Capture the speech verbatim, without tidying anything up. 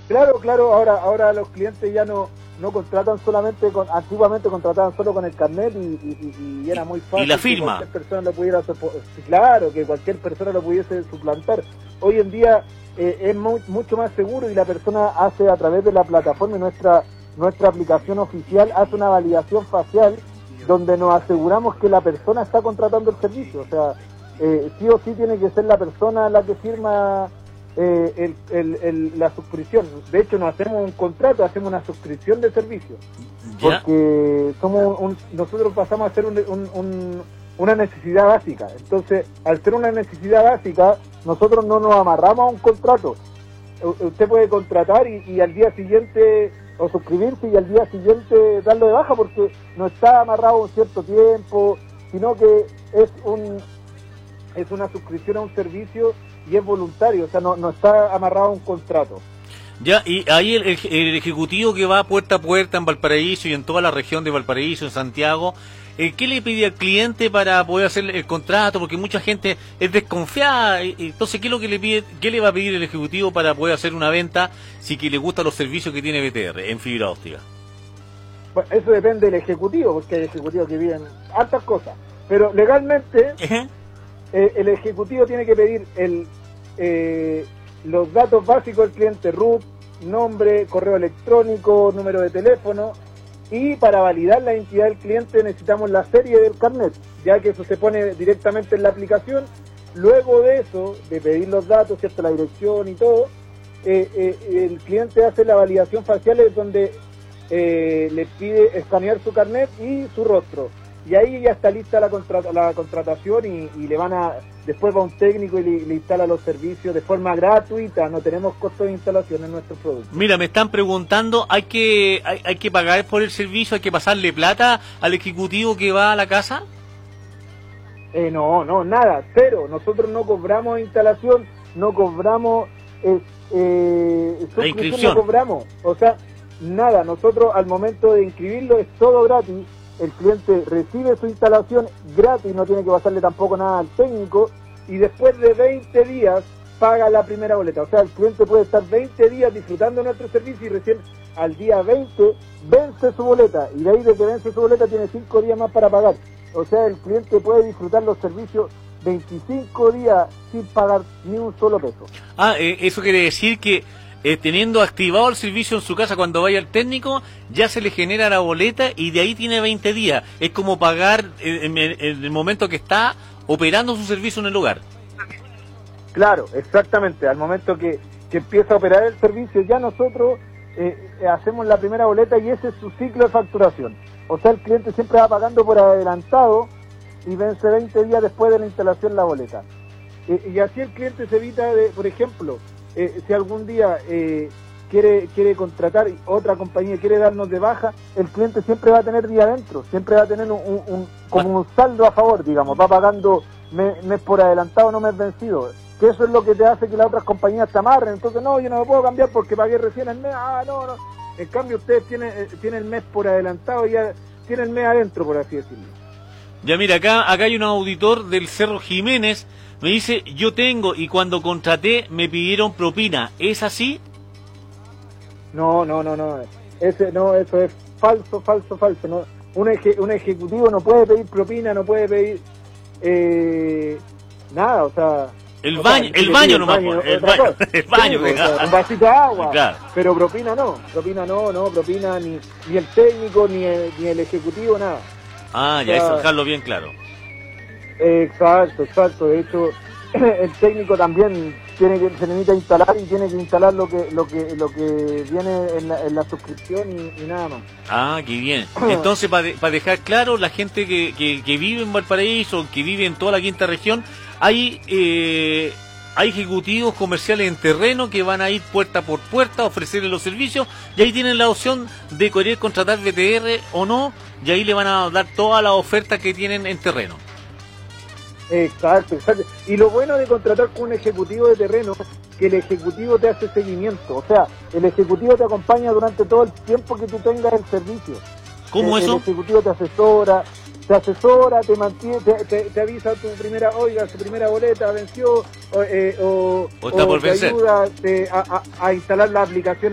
Claro, claro, ahora ahora los clientes ya no no contratan solamente con, antiguamente contrataban solo con el carnet y, y, y era muy fácil y la que firma. cualquier persona lo pudiera, claro, que cualquier persona lo pudiese suplantar. Hoy en día eh, es muy, mucho más seguro y la persona hace a través de la plataforma y nuestra, nuestra aplicación oficial hace una validación facial donde nos aseguramos que la persona está contratando el servicio, o sea, eh, sí o sí tiene que ser la persona la que firma Eh, el, el, el, la suscripción. De hecho, no hacemos un contrato, hacemos una suscripción de servicio. ¿Ya? Porque somos un, nosotros pasamos a ser un, un, un, una necesidad básica. Entonces, al ser una necesidad básica, nosotros no nos amarramos a un contrato. U usted puede contratar y, y al día siguiente, o suscribirse y al día siguiente darlo de baja, porque no está amarrado a un cierto tiempo, sino que es un es una suscripción a un servicio y es voluntario, o sea, no, no está amarrado a un contrato. Ya, y ahí el, el, el ejecutivo que va puerta a puerta en Valparaíso y en toda la región de Valparaíso, en Santiago, eh, ¿qué le pide al cliente para poder hacer el contrato? Porque mucha gente es desconfiada, entonces, ¿qué es lo que le pide, qué le va a pedir el ejecutivo para poder hacer una venta si que le gustan los servicios que tiene B T R en fibra óptica? Bueno, eso depende del ejecutivo, porque hay ejecutivos que piden hartas cosas, pero legalmente... ¿Eh? Eh, el ejecutivo tiene que pedir el, eh, los datos básicos del cliente, root, nombre, correo electrónico, número de teléfono, y para validar la identidad del cliente necesitamos la serie del carnet, ya que eso se pone directamente en la aplicación. Luego de eso, de pedir los datos, ¿cierto?, la dirección y todo, eh, eh, el cliente hace la validación facial, es donde eh, le pide escanear su carnet y su rostro. Y ahí ya está lista la, contrata, la contratación y, y le van a, después va un técnico y le, le instala los servicios de forma gratuita, no tenemos costo de instalación en nuestros productos. Mira, me están preguntando, ¿hay que hay, hay que pagar por el servicio? ¿Hay que pasarle plata al ejecutivo que va a la casa? Eh, no, no, nada, cero. Nosotros no cobramos instalación, no cobramos eh, eh, la inscripción. No cobramos, o sea, nada. Nosotros al momento de inscribirlo es todo gratis. El cliente recibe su instalación gratis, no tiene que pasarle tampoco nada al técnico, y después de veinte días paga la primera boleta. O sea, el cliente puede estar veinte días disfrutando de nuestro servicio y recién al día veinte vence su boleta, y de ahí de que vence su boleta tiene cinco días más para pagar. O sea, el cliente puede disfrutar los servicios veinticinco días sin pagar ni un solo peso. Ah, eh, eso quiere decir que Eh, teniendo activado el servicio en su casa, cuando vaya el técnico, ya se le genera la boleta y de ahí tiene veinte días. Es como pagar en, en, en el momento que está operando su servicio en el lugar. Claro, exactamente. Al momento que, que empieza a operar el servicio, ya nosotros eh, hacemos la primera boleta y ese es su ciclo de facturación. O sea, el cliente siempre va pagando por adelantado y vence veinte días después de la instalación la boleta. Eh, y así el cliente se evita, de, por ejemplo... Eh, si algún día eh, quiere quiere contratar otra compañía, quiere darnos de baja, el cliente siempre va a tener día adentro, siempre va a tener un, un, un como un saldo a favor, digamos, va pagando mes, mes por adelantado, no mes vencido, que eso es lo que te hace que las otras compañías te amarren. Entonces, no, yo no me puedo cambiar porque pagué recién el mes, ah, no, no. En cambio, ustedes tienen, eh, tienen el mes por adelantado y ya tienen el mes adentro, por así decirlo. Ya mira, acá acá hay un auditor del Cerro Jiménez. Me dice, yo tengo y cuando contraté me pidieron propina. ¿Es así? No, no, no, no. Ese, no, eso es falso, falso, falso. No, un, eje, un ejecutivo no puede pedir propina, no puede pedir eh, nada, o sea... El baño, sea, el baño nomás, baño, el baño, el baño, sí, o sea, un vasito de agua, claro. Pero propina no, propina no, no, propina ni, ni el técnico, ni el, ni el ejecutivo, nada. Ah, ya, o sea, eso dejarlo bien claro. Exacto, exacto. De hecho, el técnico también tiene que se necesita instalar y tiene que instalar lo que lo que lo que viene en la, en la suscripción y, y nada más. Ah, qué bien. Entonces, para pa dejar claro, la gente que, que, que vive en Valparaíso, que vive en toda la quinta región, hay eh, hay ejecutivos comerciales en terreno que van a ir puerta por puerta a ofrecerle los servicios y ahí tienen la opción de querer contratar B T R o no, y ahí le van a dar todas las ofertas que tienen en terreno. Exacto, exacto. Y lo bueno de contratar con un ejecutivo de terreno, que el ejecutivo te hace seguimiento. O sea, el ejecutivo te acompaña durante todo el tiempo que tú tengas el servicio. ¿Cómo el, eso? El ejecutivo te asesora, te asesora, te mantiene, te, te, te avisa tu primera, oiga, su primera boleta venció, o, eh, o, o está por te vencer. ayuda te, a, a, a instalar la aplicación